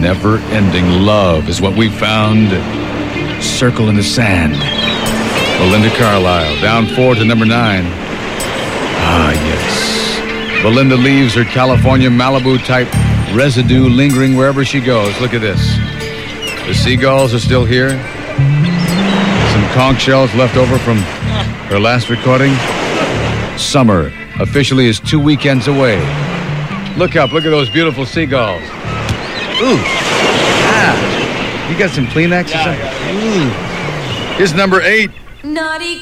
Never-ending love is what we found. Circle in the sand. Belinda Carlisle, down 4 to number 9. Ah, yes. Belinda leaves her California Malibu-type residue lingering wherever she goes. Look at this. The seagulls are still here. Some conch shells left over from her last recording. Summer officially is 2 weekends away. Look up. Look at those beautiful seagulls. Ooh. Ah. You got some Kleenex or something? Ooh. Here's number 8. Naughty